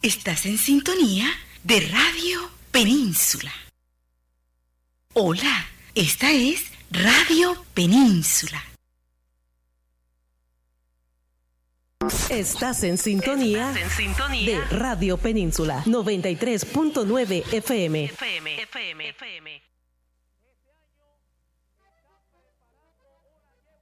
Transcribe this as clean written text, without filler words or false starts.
Estás en sintonía de Radio Península. Hola, esta es Radio Península. Estás en sintonía de Radio Península 93.9 FM.